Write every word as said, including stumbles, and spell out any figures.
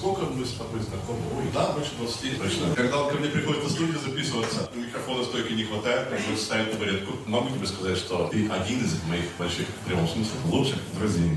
сколько мы с тобой знакомы? Ой, да, больше двадцати, точно. Когда он ко мне приходит на студию записываться, микрофона стойки не хватает, приходится ставить табуретку. Могу тебе сказать, что ты один из моих больших, в прямом смысле, лучших друзей.